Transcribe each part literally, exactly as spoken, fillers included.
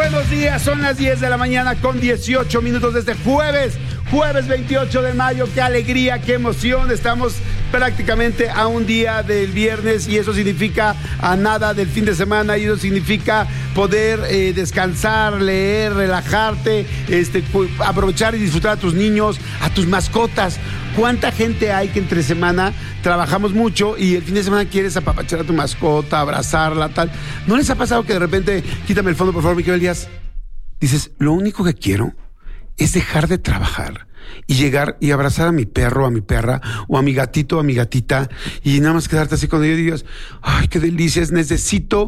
buenos días, son las diez de la mañana con dieciocho minutos de este jueves, jueves veintiocho de mayo. Qué alegría, qué emoción, estamos prácticamente a un día del viernes y eso significa a nada del fin de semana y eso significa poder eh, descansar, leer, relajarte, este, aprovechar y disfrutar a tus niños, a tus mascotas. ¿Cuánta gente hay que entre semana trabajamos mucho y el fin de semana quieres apapachar a tu mascota, abrazarla, tal? ¿No les ha pasado que de repente, quítame el fondo por favor, Miguel Díaz, dices, lo único que quiero es dejar de trabajar y llegar y abrazar a mi perro, a mi perra, o a mi gatito, a mi gatita, y nada más quedarte así cuando yo digas, ay, qué delicias, necesito,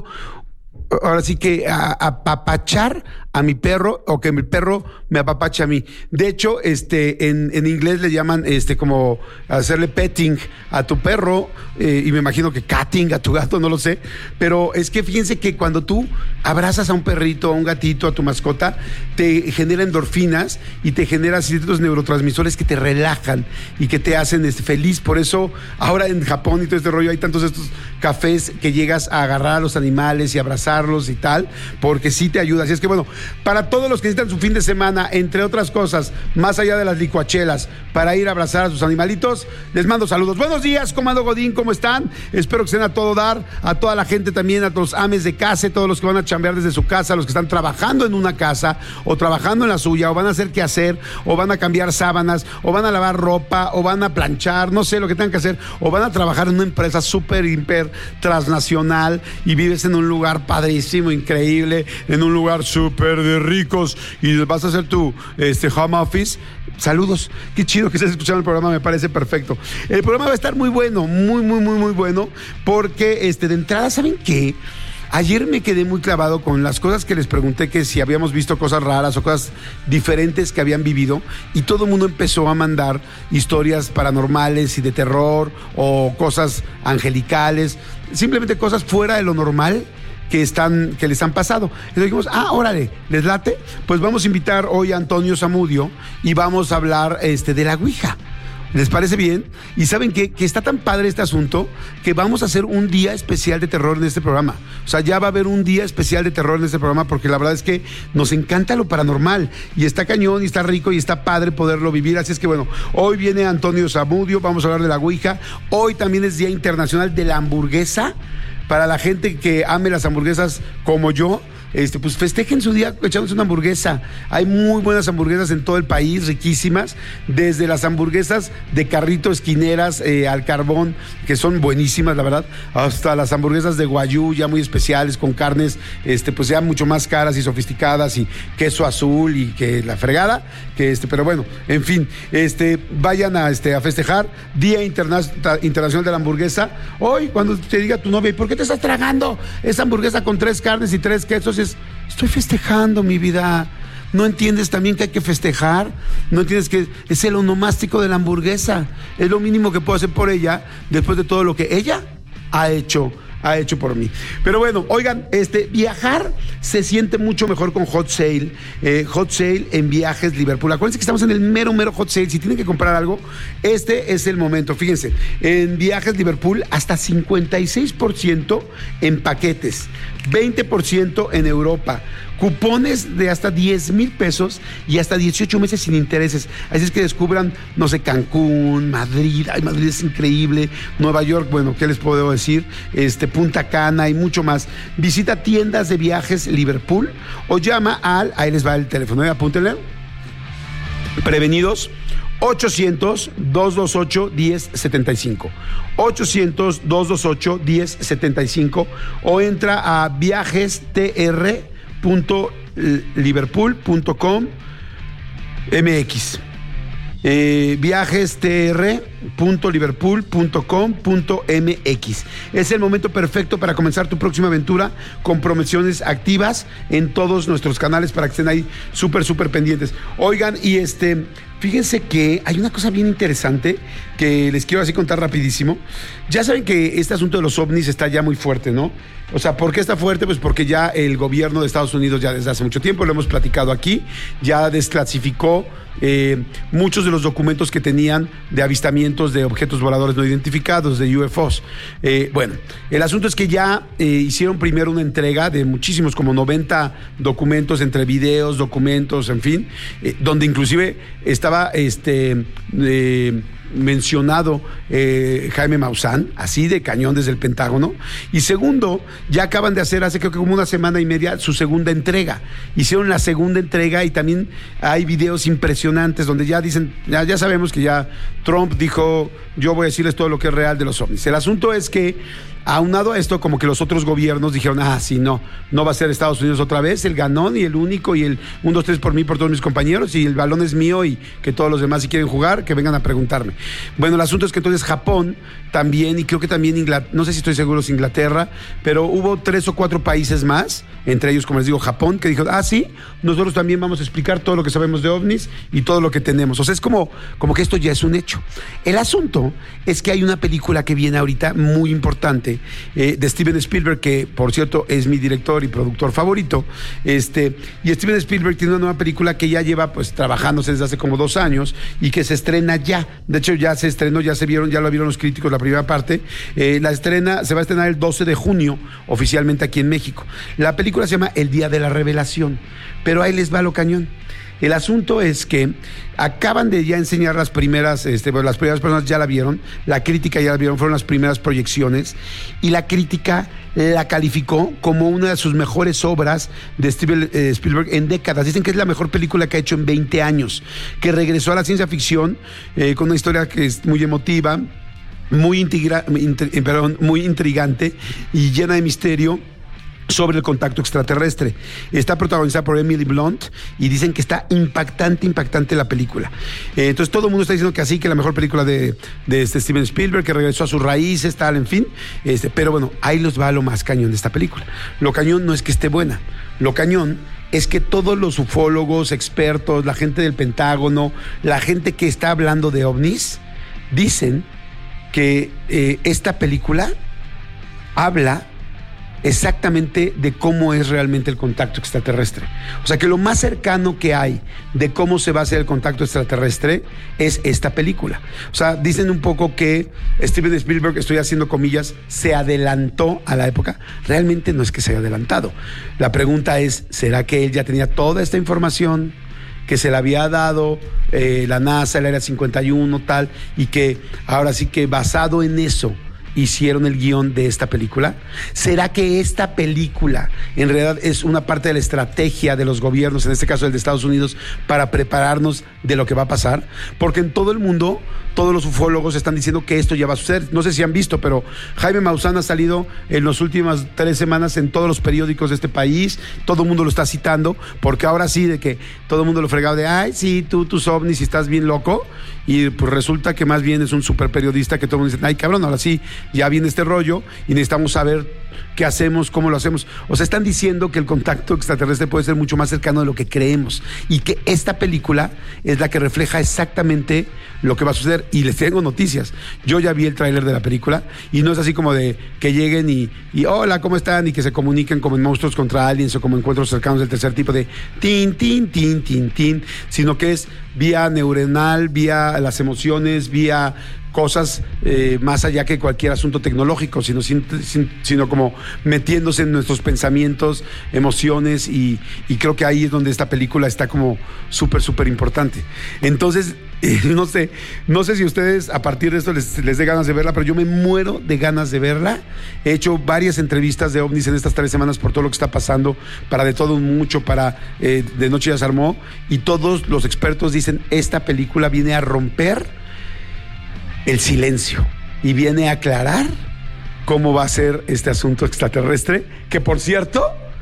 ahora sí que apapachar a mi perro o que mi perro me apapache a mí. De hecho, este, en, en inglés le llaman este como hacerle petting a tu perro eh, y me imagino que catting a tu gato, no lo sé. Pero es que fíjense que cuando tú abrazas a un perrito, a un gatito, a tu mascota, te genera endorfinas y te genera ciertos neurotransmisores que te relajan y que te hacen este, feliz. Por eso ahora en Japón y todo este rollo hay tantos estos cafés que llegas a agarrar a los animales y abrazarlos y tal, porque sí te ayuda. Así es que bueno, para todos los que necesitan su fin de semana, entre otras cosas, más allá de las licuachelas, para ir a abrazar a sus animalitos, les mando saludos. Buenos días, Comando Godín, ¿cómo están? Espero que estén a todo dar, a toda la gente también, a los ames de casa, todos los que van a chambear desde su casa, los que están trabajando en una casa, o trabajando en la suya, o van a hacer qué hacer, o van a cambiar sábanas, o van a lavar ropa, o van a planchar, no sé lo que tengan que hacer, o van a trabajar en una empresa súper, hiper, transnacional, y vives en un lugar padrísimo, increíble, en un lugar súper de ricos y vas a hacer tu este, home office. Saludos, qué chido que estés escuchando el programa, me parece perfecto. El programa va a estar muy bueno, muy, muy, muy, muy bueno, porque este, de entrada, ¿saben qué? Ayer me quedé muy clavado con las cosas que les pregunté, que si habíamos visto cosas raras o cosas diferentes que habían vivido, y todo el mundo empezó a mandar historias paranormales y de terror o cosas angelicales, simplemente cosas fuera de lo normal que están, que les han pasado. Entonces dijimos, ah, órale, ¿les late? Pues vamos a invitar hoy a Antonio Zamudio y vamos a hablar este, de la Ouija. ¿Les parece bien? Y ¿saben qué? Que está tan padre este asunto que vamos a hacer un día especial de terror en este programa. O sea, ya va a haber un día especial de terror en este programa porque la verdad es que nos encanta lo paranormal y está cañón y está rico y está padre poderlo vivir. Así es que bueno, hoy viene Antonio Zamudio, vamos a hablar de la Ouija. Hoy también es Día Internacional de la Hamburguesa. Para la gente que ame las hamburguesas como yo, este, pues festejen su día echándose una hamburguesa. Hay muy buenas hamburguesas en todo el país, riquísimas, desde las hamburguesas de carrito esquineras eh, al carbón, que son buenísimas, la verdad, hasta las hamburguesas de guayú, ya muy especiales, con carnes este, pues ya mucho más caras y sofisticadas, y queso azul y que la fregada, que este, pero bueno, en fin, este, vayan a, este, a festejar Día Interna- Internacional de la Hamburguesa. Hoy, cuando te diga tu novia, ¿por qué te estás tragando esa hamburguesa con tres carnes y tres quesos? Es, estoy festejando mi vida. ¿No entiendes también que hay que festejar? ¿No entiendes que es el onomástico de la hamburguesa? Es lo mínimo que puedo hacer por ella después de todo lo que ella ha hecho ha hecho por mí. Pero bueno, oigan, este, viajar se siente mucho mejor con Hot Sale. Eh, Hot Sale en Viajes Liverpool. Acuérdense que estamos en el mero, mero Hot Sale. Si tienen que comprar algo, este es el momento. Fíjense, en Viajes Liverpool hasta cincuenta y seis por ciento en paquetes, veinte por ciento en Europa, cupones de hasta diez mil pesos y hasta dieciocho meses sin intereses. Así es que descubran, no sé, Cancún, Madrid, ay, Madrid es increíble, Nueva York, bueno, ¿qué les puedo decir? Este, Punta Cana y mucho más. Visita tiendas de Viajes Liverpool o llama al, ahí les va el teléfono, ¿eh? Apúntenle, prevenidos, ochocientos, doscientos veintiocho, diez setenta y cinco. ochocientos, doscientos veintiocho, diez setenta y cinco o entra a viajestr punto liverpool punto com m x. Eh, viajestr punto liverpool punto com punto m x. Es el momento perfecto para comenzar tu próxima aventura con promociones activas en todos nuestros canales para que estén ahí súper, súper pendientes. Oigan, y este, fíjense que hay una cosa bien interesante que les quiero así contar rapidísimo. Ya saben que este asunto de los ovnis está ya muy fuerte, ¿no? O sea, ¿por qué está fuerte? Pues porque ya el gobierno de Estados Unidos ya desde hace mucho tiempo, lo hemos platicado aquí, ya desclasificó eh, muchos de los documentos que tenían de avistamiento avistamientos de objetos voladores no identificados, de U F Os. Eh, bueno, el asunto es que ya eh, hicieron primero una entrega de muchísimos, como noventa documentos, entre videos, documentos, en fin, eh, donde inclusive estaba este eh, mencionado eh, Jaime Maussan, así de cañón desde el Pentágono. Y segundo, ya acaban de hacer hace creo que como una semana y media su segunda entrega. Hicieron la segunda entrega y también hay videos impresionantes donde ya dicen, ya, ya sabemos que ya Trump dijo, yo voy a decirles todo lo que es real de los ovnis. El asunto es que aunado a esto, como que los otros gobiernos dijeron, ah, sí, no, no va a ser Estados Unidos otra vez, el ganón y el único y el un, dos, tres por mí, por todos mis compañeros, y el balón es mío y que todos los demás si quieren jugar, que vengan a preguntarme. Bueno, el asunto es que entonces Japón también, y creo que también Inglaterra, no sé si estoy seguro si Inglaterra, pero hubo tres o cuatro países más, entre ellos, como les digo, Japón, que dijo, ah, sí, nosotros también vamos a explicar todo lo que sabemos de ovnis y todo lo que tenemos. O sea, es como, como que esto ya es un hecho. El asunto es que hay una película que viene ahorita muy importante, Eh, de Steven Spielberg, que por cierto es mi director y productor favorito, este, y Steven Spielberg tiene una nueva película que ya lleva pues trabajándose desde hace como dos años y que se estrena ya, de hecho ya se estrenó, ya se vieron, ya lo vieron los críticos la primera parte, eh, la estrena, se va a estrenar el doce de junio oficialmente aquí en México. La película se llama El Día de la Revelación, pero ahí les va lo cañón. El asunto es que acaban de ya enseñar las primeras, este, bueno, las primeras personas ya la vieron, la crítica ya la vieron, fueron las primeras proyecciones, y la crítica la calificó como una de sus mejores obras de Steven eh, Spielberg en décadas. Dicen que es la mejor película que ha hecho en veinte años, que regresó a la ciencia ficción eh, con una historia que es muy emotiva, muy, intriga, intri, perdón, muy intrigante y llena de misterio, sobre el contacto extraterrestre. Está protagonizada por Emily Blunt y dicen que está impactante, impactante la película. Eh, entonces todo el mundo está diciendo que así, que la mejor película de, de este Steven Spielberg, que regresó a sus raíces, tal, en fin. Este, pero bueno, ahí los va lo más cañón de esta película. Lo cañón no es que esté buena, lo cañón es que todos los ufólogos, expertos, la gente del Pentágono, la gente que está hablando de ovnis, dicen que eh, esta película habla exactamente de cómo es realmente el contacto extraterrestre. O sea, que lo más cercano que hay de cómo se va a hacer el contacto extraterrestre es esta película. O sea, dicen un poco que Steven Spielberg, estoy haciendo comillas, se adelantó a la época. Realmente no es que se haya adelantado. La pregunta es, ¿será que él ya tenía toda esta información que se le había dado eh, la NASA, el Área cincuenta y uno, tal, y que ahora sí que basado en eso hicieron el guión de esta película? ¿Será que esta película en realidad es una parte de la estrategia de los gobiernos, en este caso el de Estados Unidos, para prepararnos de lo que va a pasar? Porque en todo el mundo, todos los ufólogos están diciendo que esto ya va a suceder. No sé si han visto, pero Jaime Maussan ha salido en las últimas tres semanas en todos los periódicos de este país, todo el mundo lo está citando, porque ahora sí, de que todo el mundo lo fregaba de, ay, sí, tú, tus ovnis, y estás bien loco, y pues resulta que más bien es un super periodista que todo el mundo dice, ay, cabrón, ahora sí, ya viene este rollo y necesitamos saber qué hacemos, cómo lo hacemos. O sea, están diciendo que el contacto extraterrestre puede ser mucho más cercano de lo que creemos y que esta película es la que refleja exactamente lo que va a suceder. Y les tengo noticias. Yo ya vi el tráiler de la película y no es así como de que lleguen y, y hola, ¿cómo están? Y que se comuniquen como en Monstruos contra Aliens o como Encuentros cercanos del tercer tipo de tin, tin, tin, tin, tin, sino que es vía neuronal, vía las emociones, vía cosas eh, más allá que cualquier asunto tecnológico, sino, sin, sin, sino como metiéndose en nuestros pensamientos, emociones, y, y creo que ahí es donde esta película está como súper, súper importante. Entonces, eh, no sé, no sé si ustedes a partir de esto les, les dé ganas de verla, pero yo me muero de ganas de verla. He hecho varias entrevistas de ovnis en estas tres semanas por todo lo que está pasando, para De Todo Mucho, para eh, De Noche Ya Se Armó, y todos los expertos dicen, esta película viene a romper el silencio y viene a aclarar cómo va a ser este asunto extraterrestre, que por cierto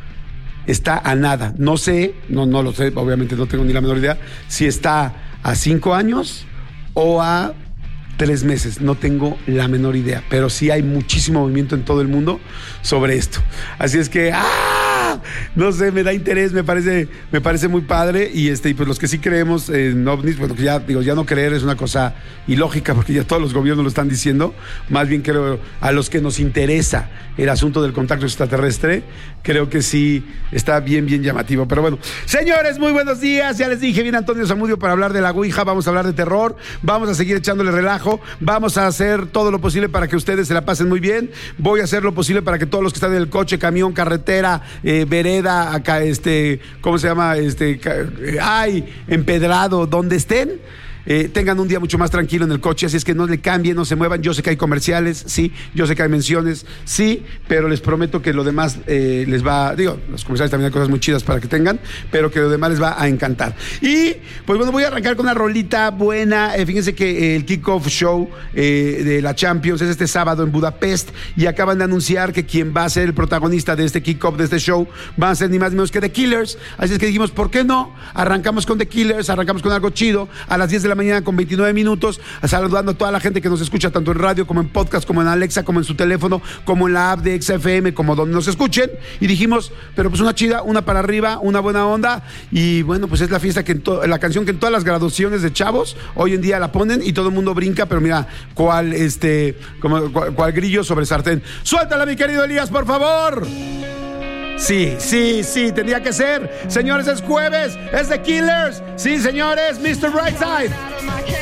está a nada. No sé, no, no lo sé, obviamente no tengo ni la menor idea si está a cinco años o a tres meses, no tengo la menor idea, pero sí hay muchísimo movimiento en todo el mundo sobre esto. Así es que ¡ah! ¡Ah! No sé, me da interés, me parece, me parece muy padre. Y este, y pues los que sí creemos en ovnis, bueno, que ya digo, ya no creer es una cosa ilógica, porque ya todos los gobiernos lo están diciendo. Más bien creo a los que nos interesa el asunto del contacto extraterrestre, creo que sí está bien, bien llamativo. Pero bueno, señores, muy buenos días. Ya les dije, viene Antonio Zamudio para hablar de la Ouija. Vamos a hablar de terror, vamos a seguir echándole relajo, vamos a hacer todo lo posible para que ustedes se la pasen muy bien. Voy a hacer lo posible para que todos los que están en el coche, camión, carretera, eh, vereda, acá, este, ¿cómo se llama? Este, eh, ay, empedrado, donde estén, Eh, tengan un día mucho más tranquilo en el coche, así es que no le cambien, no se muevan. Yo sé que hay comerciales, sí, yo sé que hay menciones, sí, pero les prometo que lo demás eh, les va, digo, los comerciales también hay cosas muy chidas para que tengan, pero que lo demás les va a encantar. Y, pues bueno, voy a arrancar con una rolita buena. Eh, fíjense que el kickoff show eh, de la Champions es este sábado en Budapest, y acaban de anunciar que quien va a ser el protagonista de este kickoff, de este show, van a ser ni más ni menos que The Killers. Así es que dijimos, ¿por qué no? Arrancamos con The Killers, arrancamos con algo chido, a las diez de la mañana con veintinueve minutos, saludando a toda la gente que nos escucha tanto en radio como en podcast, como en Alexa, como en su teléfono, como en la app de X F M, como donde nos escuchen. Y dijimos, pero pues una chida, una para arriba, una buena onda. Y bueno, pues es la fiesta que en to- la canción que en todas las graduaciones de chavos hoy en día la ponen y todo el mundo brinca, pero mira, cuál este, como cual, cual grillo sobre sartén. Suéltala, mi querido Elías, por favor. Sí, sí, sí, tendría que ser. Señores, es jueves, es The Killers. Sí, señores, mister Brightside.